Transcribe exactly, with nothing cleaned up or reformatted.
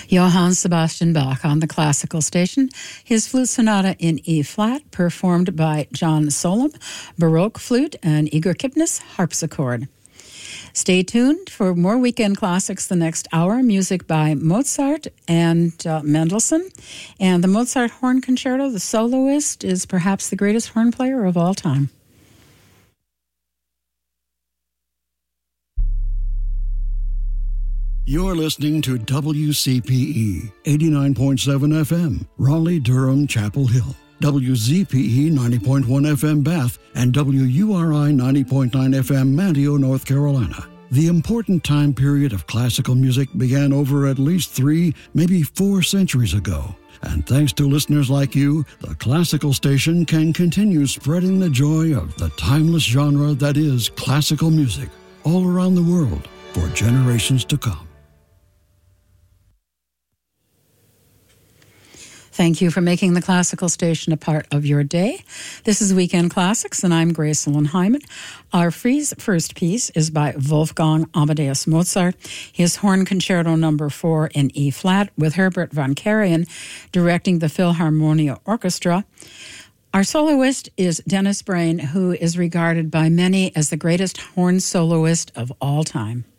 Johann Sebastian Bach on the classical station. His flute sonata in E-flat, performed by John Solom, Baroque flute, and Igor Kipnis, harpsichord. Stay tuned for more weekend classics the next hour. Music by Mozart and uh, Mendelssohn. And the Mozart Horn Concerto, the soloist, is perhaps the greatest horn player of all time. You're listening to W C P E, eighty-nine point seven F M, Raleigh, Durham, Chapel Hill. W Z P E ninety point one F M Bath and W U R I ninety point nine F M Manteo, North Carolina. The important time period of classical music began over at least three, maybe four centuries ago. And thanks to listeners like you, the classical station can continue spreading the joy of the timeless genre that is classical music all around the world for generations to come. Thank you for making the classical station a part of your day. This is Weekend Classics, and I'm Grace Ellen Hyman. Our first piece is by Wolfgang Amadeus Mozart, his Horn Concerto Number four in E-flat, with Herbert von Karajan directing the Philharmonia Orchestra. Our soloist is Dennis Brain, who is regarded by many as the greatest horn soloist of all time.